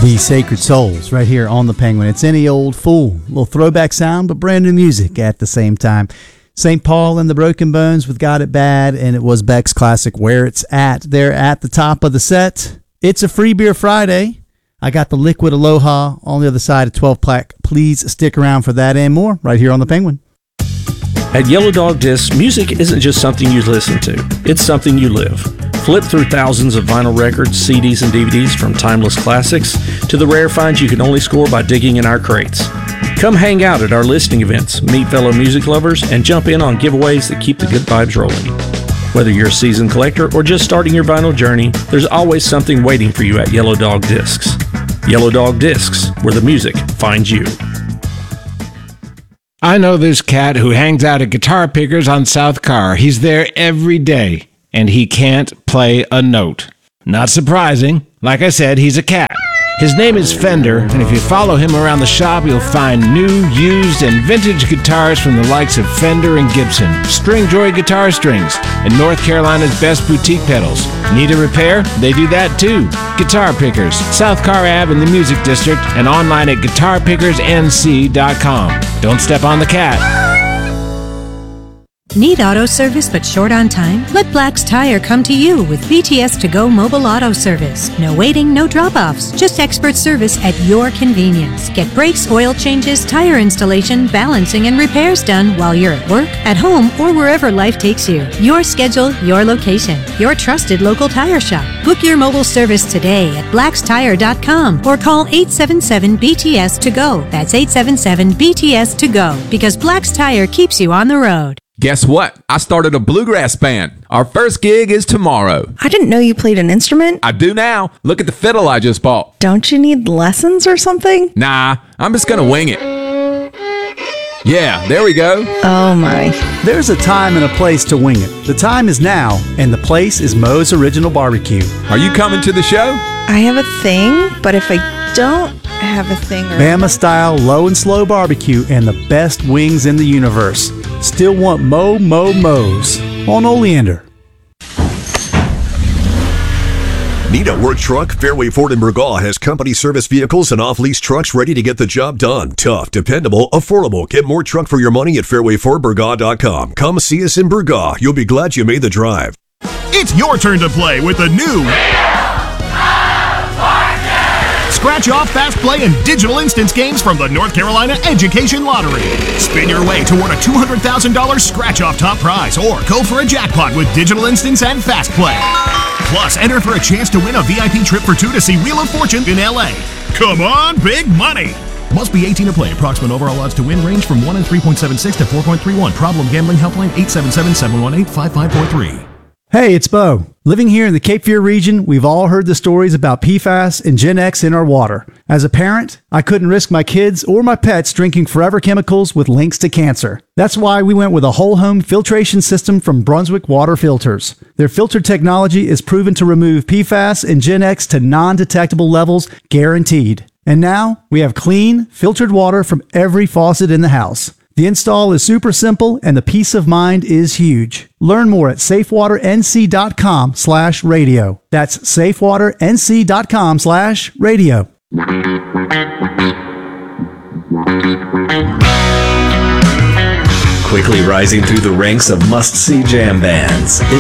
The Sacred Souls right here on the Penguin. It's Any Old Fool. A little throwback sound, but brand new music at the same time. St. Paul and the Broken Bones with Got It Bad, and it was Beck's classic Where It's At. They're at the top of the set. It's a Free Beer Friday. I got the Liquid Aloha on the other side of 12 Pack. Please stick around for that and more right here on the Penguin. At Yellow Dog Discs, music isn't just something you listen to, it's something you live. Flip through thousands of vinyl records, CDs, and DVDs, from timeless classics to the rare finds you can only score by digging in our crates. Come hang out at our listening events, meet fellow music lovers, and jump in on giveaways that keep the good vibes rolling. Whether you're a seasoned collector or just starting your vinyl journey, there's always something waiting for you at Yellow Dog Discs. Yellow Dog Discs, where the music finds you. I know this cat who hangs out at Guitar Pickers on South Car. He's there every day, and he can't play a note. Not surprising. Like I said, he's a cat. His name is Fender, and if you follow him around the shop, you'll find new, used, and vintage guitars from the likes of Fender and Gibson, Stringjoy Guitar Strings, and North Carolina's best boutique pedals. Need a repair? They do that too. Guitar Pickers, South Car Ave in the Music District, and online at guitarpickersnc.com. Don't step on the cat. Need auto service but short on time? Let Black's Tire come to you with BTS To Go mobile auto service. No waiting, no drop-offs, just expert service at your convenience. Get brakes, oil changes, tire installation, balancing, and repairs done while you're at work, at home, or wherever life takes you. Your schedule, your location, your trusted local tire shop. Book your mobile service today at blackstire.com or call 877-BTS-TO-GO. That's 877-BTS-TO-GO, because Black's Tire keeps you on the road. Guess what? I started a bluegrass band. Our first gig is tomorrow. I didn't know you played an instrument. I do now. Look at the fiddle I just bought. Don't you need lessons or something? Nah, I'm just gonna wing it. Yeah, there we go. Oh my. There's a time and a place to wing it. The time is now, and the place is Moe's Original Barbecue. Are you coming to the show? I have a thing, but if I don't have a thing... Bama-style low and slow barbecue and the best wings in the universe. Still want Moe's on Oleander. Need a work truck? Fairway Ford in Burgaw has company service vehicles and off-lease trucks ready to get the job done. Tough, dependable, affordable. Get more truck for your money at fairwayfordburgaw.com. Come see us in Burgaw. You'll be glad you made the drive. It's your turn to play with the new Scratch Off, Fast Play, and Digital Instance games from the North Carolina Education Lottery. Spin your way toward a $200,000 Scratch Off top prize or go for a jackpot with Digital Instance and Fast Play. Plus, enter for a chance to win a VIP trip for two to see Wheel of Fortune in LA. Come on, big money! Must be 18 to play. Approximate overall odds to win range from 1 in 3.76 to 4.31. Problem gambling helpline 877-718-5543. Hey, it's Bo. Living here in the Cape Fear region, we've all heard the stories about PFAS and Gen X in our water. As a parent, I couldn't risk my kids or my pets drinking forever chemicals with links to cancer. That's why we went with a whole home filtration system from Brunswick Water Filters. Their filter technology is proven to remove PFAS and Gen X to non-detectable levels, guaranteed. And now, we have clean, filtered water from every faucet in the house. The install is super simple and the peace of mind is huge. Learn more at safewaternc.com/radio. That's safewaternc.com/radio. Quickly rising through the ranks of must-see jam bands,